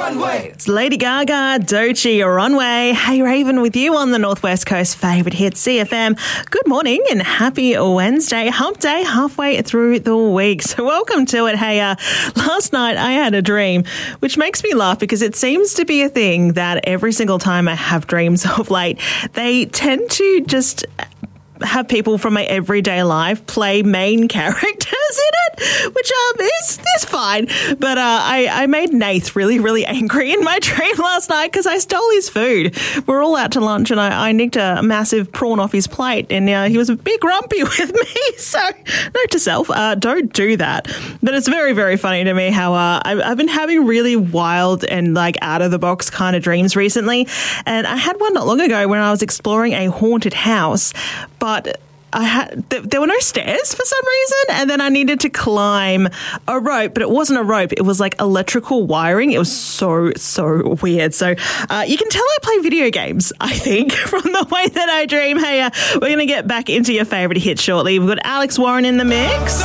Runway. It's Lady Gaga, Doechii, Runway. Hey Raven with you on the Northwest Coast favourite hit CFM. Good morning and happy Wednesday, hump day, halfway through the week. So welcome to it. Hey, last night I had a dream, which makes me laugh because it seems to be a thing that every single time I have dreams of late, they tend to just have people from my everyday life play main characters in it, which is fine. But I made Nath really, really angry in my dream last night because I stole his food. We're all out to lunch and I nicked a massive prawn off his plate and he was a bit grumpy with me. So note to self, don't do that. But it's very, very funny to me how I've been having really wild and like out of the box kind of dreams recently. And I had one not long ago when I was exploring a haunted house, but there were no stairs for some reason, and then I needed to climb a rope, but it wasn't a rope. It was like electrical wiring. It was so weird. So you can tell I play video games, I think, from the way that I dream. Hey, we're going to get back into your favourite hit shortly. We've got Alex Warren in the mix.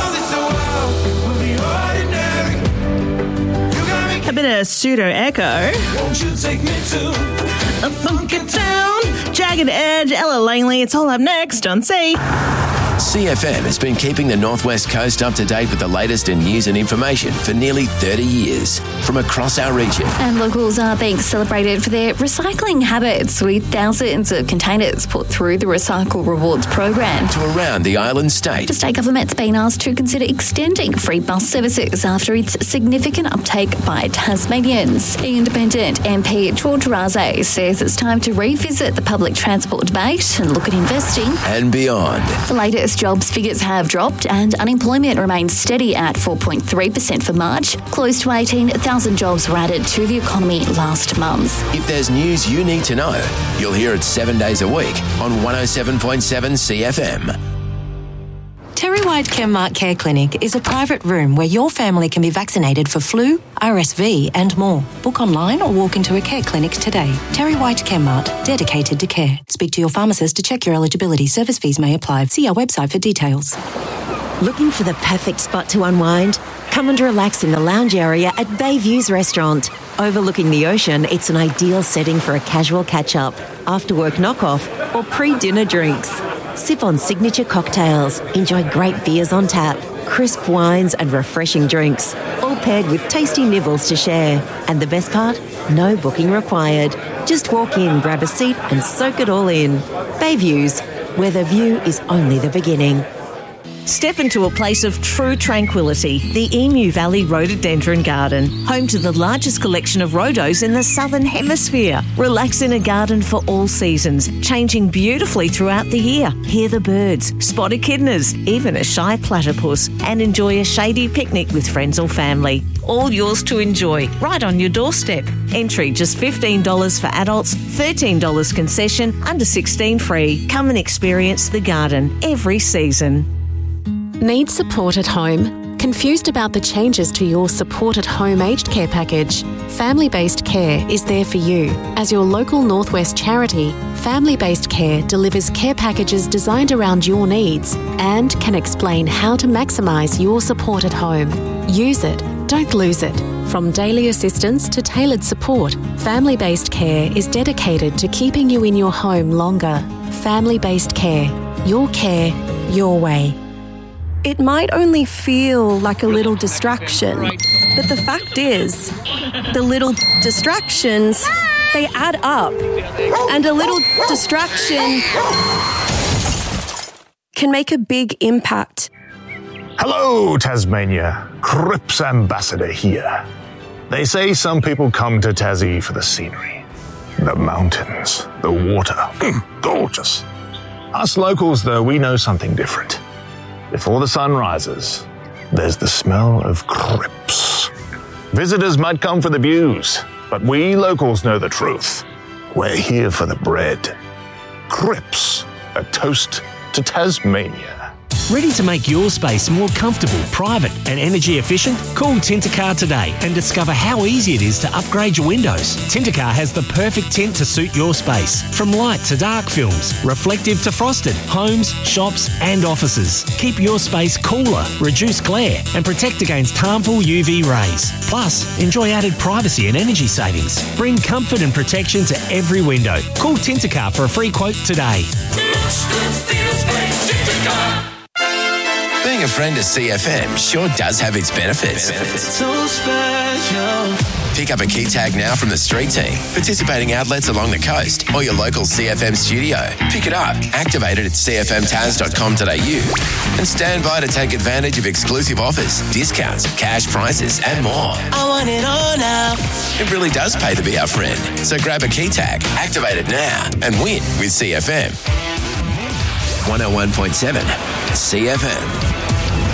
A bit of pseudo echo. Won't you take me to a funky town? Jagged Edge, Ella Langley. It's all up next on C. CFM has been keeping the Northwest Coast up to date with the latest in news and information for nearly 30 years from across our region. And locals are being celebrated for their recycling habits with thousands of containers put through the Recycle Rewards program. To around the island state. The state government's been asked to consider extending free bus services after its significant uptake by Tasmanians. Independent MP George Raze says it's time to revisit the public transport debate and look at investing. And beyond. The latest jobs figures have dropped and unemployment remains steady at 4.3% for March. Close to 18,000 jobs were added to the economy last month. If there's news you need to know, you'll hear it 7 days a week on 107.7 CFM. Terry White Chemmart Care Clinic is a private room where your family can be vaccinated for flu, RSV and more. Book online or walk into a care clinic today. Terry White Chemmart, dedicated to care. Speak to your pharmacist to check your eligibility. Service fees may apply. See our website for details. Looking for the perfect spot to unwind? Come and relax in the lounge area at Bayviews Restaurant. Overlooking the ocean, it's an ideal setting for a casual catch-up, after-work knock-off or pre-dinner drinks. Sip on signature cocktails, enjoy great beers on tap, crisp wines and refreshing drinks, all paired with tasty nibbles to share. And the best part? No booking required. Just walk in, grab a seat and soak it all in. Bayviews, where the view is only the beginning. Step into a place of true tranquility, the Emu Valley Rhododendron Garden, home to the largest collection of rhodos in the Southern Hemisphere. Relax in a garden for all seasons, changing beautifully throughout the year. Hear the birds, spot echidnas, even a shy platypus, and enjoy a shady picnic with friends or family. All yours to enjoy, right on your doorstep. Entry just $15 for adults, $13 concession, under 16 free. Come and experience the garden every season. Need support at home? Confused about the changes to your support at home aged care package? Family Based Care is there for you. As your local Northwest charity, Family Based Care delivers care packages designed around your needs and can explain how to maximise your support at home. Use it, don't lose it. From daily assistance to tailored support, Family Based Care is dedicated to keeping you in your home longer. Family Based Care. Your care, your way. It might only feel like a little distraction, but the fact is, the little distractions, they add up. And a little distraction can make a big impact. Hello, Tasmania. Cripps Ambassador here. They say some people come to Tassie for the scenery, the mountains, the water. Gorgeous. Us locals, though, we know something different. Before the sun rises, there's the smell of Cripps. Visitors might come for the views, but we locals know the truth. We're here for the bread. Cripps, a toast to Tasmania. Ready to make your space more comfortable, private and energy efficient? Call Tintercar today and discover how easy it is to upgrade your windows. Tintercar has the perfect tint to suit your space. From light to dark films, reflective to frosted, homes, shops and offices. Keep your space cooler, reduce glare and protect against harmful UV rays. Plus, enjoy added privacy and energy savings. Bring comfort and protection to every window. Call Tintercar for a free quote today. Being a friend of CFM sure does have its benefits. So special. Pick up a key tag now from the street team, participating outlets along the coast or your local CFM studio. Pick it up, activate it at cfmtaz.com.au and stand by to take advantage of exclusive offers, discounts, cash prizes and more. I want it all now. It really does pay to be our friend. So grab a key tag, activate it now and win with CFM. 101.7 CFM.